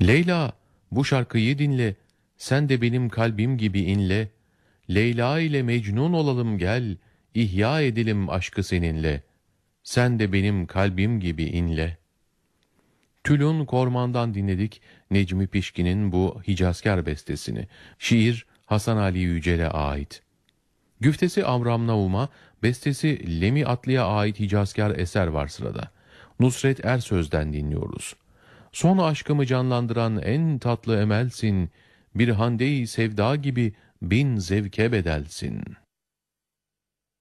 Leyla, bu şarkıyı dinle, sen de benim kalbim gibi inle. Leyla ile Mecnun olalım gel, ihya edelim aşkı seninle. Sen de benim kalbim gibi inle. Tülün Korman'dan dinledik Necmi Pişkin'in bu Hicazkar bestesini. Şiir Hasan Ali Yücel'e ait. Güftesi Amram Naum'a, bestesi Lemi Atlı'ya ait Hicazkar eser var sırada. Nusret Ersöz'den dinliyoruz. Son aşkımı canlandıran en tatlı emelsin, bir hande-i sevda gibi bin zevke bedelsin.